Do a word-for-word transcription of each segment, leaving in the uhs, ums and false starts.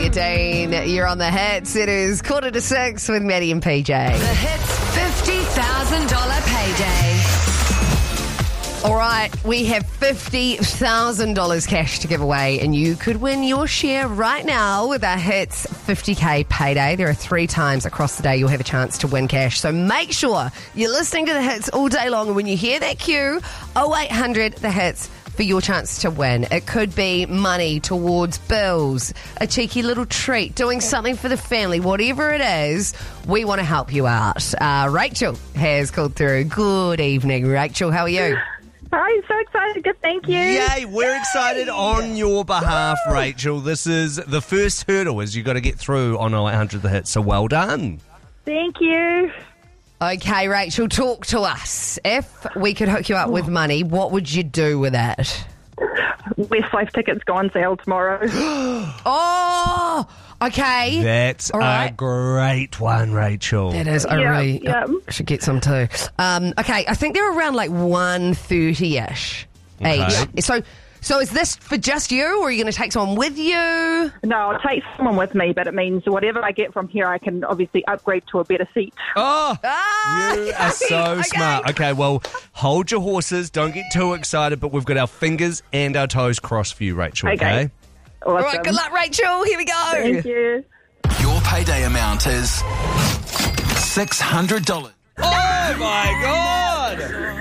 there, Dean. You're on the hits. It is quarter to six with Maddie and P J. The Hits fifty thousand dollars payday. All right, we have fifty thousand dollars cash to give away, and you could win your share right now with our Hits fifty K payday. There are three times across the day you'll have a chance to win cash, so make sure you're listening to the Hits all day long, and when you hear that cue, oh eight hundred the Hits for your chance to win. It could be money towards bills, a cheeky little treat, doing something for the family, whatever it is, we want to help you out. Uh, Rachel has called through. Good evening, Rachel. How are you? Hi, so excited. Good, thank you. Yay, we're excited on your behalf, Rachel. This is the first hurdle is you got to get through on oh eight hundred the Hits, so well done. Thank you. Okay, Rachel, talk to us. If we could hook you up with money, what would you do with it? Westlife tickets go on sale tomorrow. Oh, okay. That's All right. a great one, Rachel. That is, I Yeah, really yeah. I should get some too. Um, okay, I think they're around like one thirty-ish Okay. each. So, so is this for just you, or are you going to take someone with you? No, I'll take someone with me, but it means whatever I get from here, I can obviously upgrade to a better seat. Oh, Ah, you okay, are so okay. smart. Okay, well, hold your horses. Don't get too excited, but we've got our fingers and our toes crossed for you, Rachel, okay? Okay. Awesome. All right, good luck, Rachel. Here we go. Thank you. Your payday amount is six hundred dollars. Oh, my God!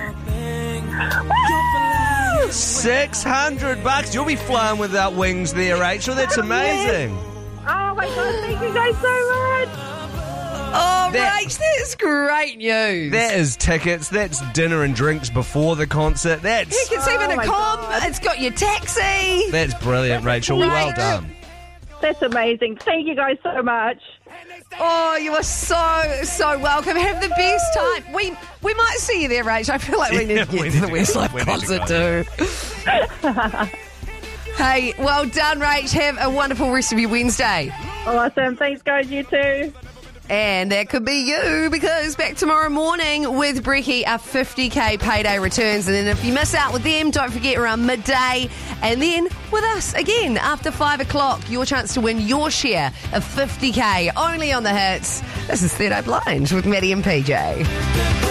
six hundred bucks. You'll be flying without wings there, Rachel. That's amazing. Oh my God, thank you guys so much. Oh, That- Rach, that's great news. That is tickets. That's dinner and drinks before the concert. That's Heck, it's even Oh a my com. God. It's got your taxi. that's brilliant, Rachel. Well Right. done. That's amazing. Thank you guys so much. Oh, you are so, so welcome. Have the best time. We we might see you there, Rach. I feel like we need Yeah, to get we to the need to go. Westlife We need to concert too. Hey, well done, Rach. Have a wonderful rest of your Wednesday. Awesome. Thanks, guys. You too. And that could be you, because back tomorrow morning with Brecky, our fifty K payday returns. And then if you miss out with them, don't forget around midday. And then with us again after five o'clock, your chance to win your share of fifty K only on the Hits. This is Third Eye Blind with Maddie and P J.